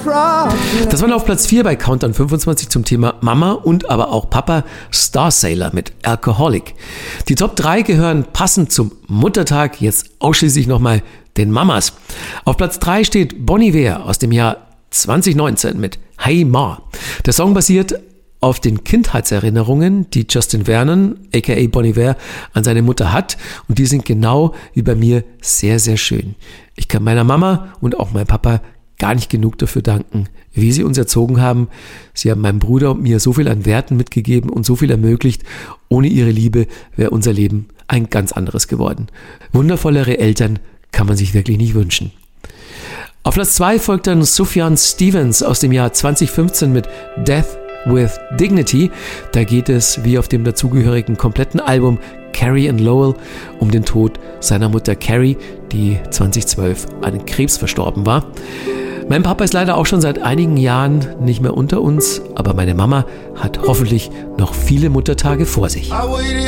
Das war auf Platz 4 bei Countdown 25 zum Thema Mama und aber auch Papa, Star Sailor mit Alcoholic. Die Top 3 gehören passend zum Muttertag jetzt ausschließlich nochmal den Mamas. Auf Platz 3 steht Bon Iver aus dem Jahr 2019 mit Hey Ma. Der Song basiert auf den Kindheitserinnerungen, die Justin Vernon, aka Bon Iver, an seine Mutter hat. Und die sind genau wie bei mir sehr, sehr schön. Ich kann meiner Mama und auch meinem Papa gar nicht genug dafür danken, wie sie uns erzogen haben. Sie haben meinem Bruder und mir so viel an Werten mitgegeben und so viel ermöglicht. Ohne ihre Liebe wäre unser Leben ein ganz anderes geworden. Wundervollere Eltern kann man sich wirklich nicht wünschen. Auf Platz 2 folgt dann Sufjan Stevens aus dem Jahr 2015 mit Death with Dignity. Da geht es, wie auf dem dazugehörigen kompletten Album Carrie and Lowell, um den Tod seiner Mutter Carrie, die 2012 an Krebs verstorben war. Mein Papa ist leider auch schon seit einigen Jahren nicht mehr unter uns, aber meine Mama hat hoffentlich noch viele Muttertage vor sich.